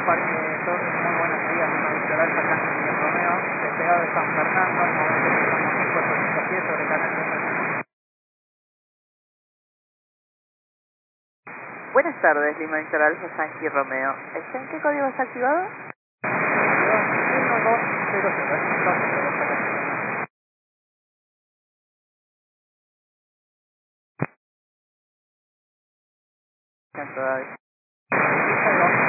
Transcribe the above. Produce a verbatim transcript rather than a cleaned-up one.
Parque Torres, muy buenos días, Lima Victor Alfa, acá en Miguel Romeo, despegado de San Fernando, al momento que estamos en Puerto Santa sobre Canal uno. Buenas tardes, Lima Victor Alfa, Sanji Romeo. ¿Está en qué código está activado? uno dos cero cero, es un dos cero cero. Todavía. Listo,